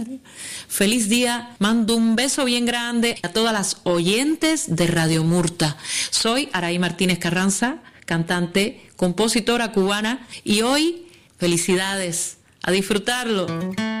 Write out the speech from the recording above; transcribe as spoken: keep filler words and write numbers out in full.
Feliz día, mando un beso bien grande a todas las oyentes de Radio Murta. Soy Araí Martínez Carranza, cantante, compositora cubana, y hoy, felicidades, a disfrutarlo.